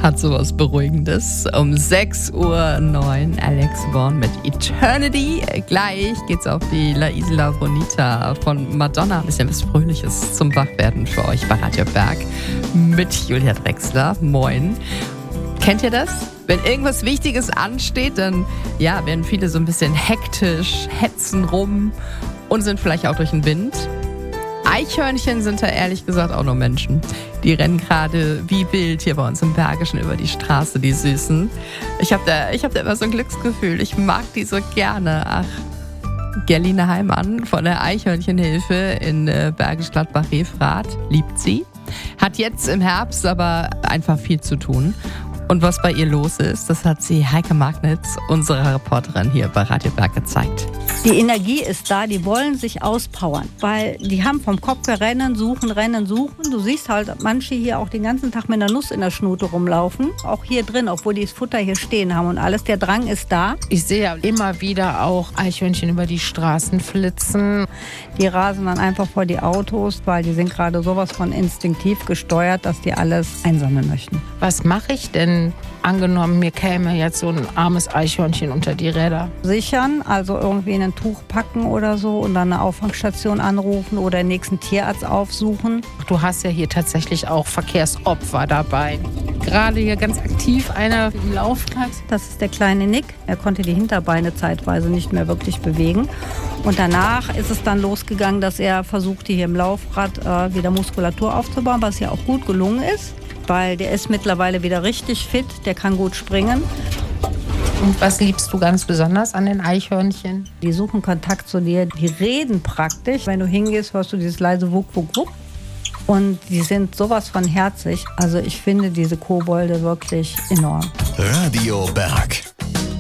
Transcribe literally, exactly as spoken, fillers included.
Hat sowas Beruhigendes. Um sechs Uhr neun Alex Vaughn mit Eternity. Gleich geht's auf die La Isla Bonita von Madonna. Ein bisschen was Fröhliches zum Wachwerden für euch bei Radio Berg mit Julia Drechsler. Moin. Kennt ihr das? Wenn irgendwas Wichtiges ansteht, dann ja, werden viele so ein bisschen hektisch, hetzen rum und sind vielleicht auch durch den Wind. Eichhörnchen sind da ehrlich gesagt auch nur Menschen. Die rennen gerade wie wild hier bei uns im Bergischen über die Straße, die Süßen. Ich habe da, ich hab da immer so ein Glücksgefühl. Ich mag die so gerne. Ach, Gerline Heimann von der Eichhörnchenhilfe in äh, Bergisch Gladbach-Refrath liebt sie. Hat jetzt im Herbst aber einfach viel zu tun. Und was bei ihr los ist, das hat sie Heike Magnitz, unsere Reporterin hier bei Radio Berg, gezeigt. Die Energie ist da, die wollen sich auspowern, weil die haben vom Kopf her rennen, suchen, rennen, suchen. Du siehst halt manche hier auch den ganzen Tag mit einer Nuss in der Schnute rumlaufen, auch hier drin, obwohl die das Futter hier stehen haben und alles. Der Drang ist da. Ich sehe ja immer wieder auch Eichhörnchen über die Straßen flitzen. Die rasen dann einfach vor die Autos, weil die sind gerade sowas von instinktiv gesteuert, dass die alles einsammeln möchten. Was mache ich denn? Angenommen, mir käme jetzt so ein armes Eichhörnchen unter die Räder. Sichern, also irgendwie in ein Tuch packen oder so und dann eine Auffangstation anrufen oder den nächsten Tierarzt aufsuchen. Du hast ja hier tatsächlich auch Verkehrsopfer dabei. Gerade hier ganz aktiv einer im Laufrad. Das ist der kleine Nick. Er konnte die Hinterbeine zeitweise nicht mehr wirklich bewegen. Und danach ist es dann losgegangen, dass er versuchte, hier im Laufrad äh, wieder Muskulatur aufzubauen, was ja auch gut gelungen ist. Weil der ist mittlerweile wieder richtig fit, der kann gut springen. Und was liebst du ganz besonders an den Eichhörnchen? Die suchen Kontakt zu dir, die reden praktisch. Wenn du hingehst, hörst du dieses leise Wuck, Wuck, Wuck. Und die sind sowas von herzig. Also ich finde diese Kobolde wirklich enorm. Radio Berg.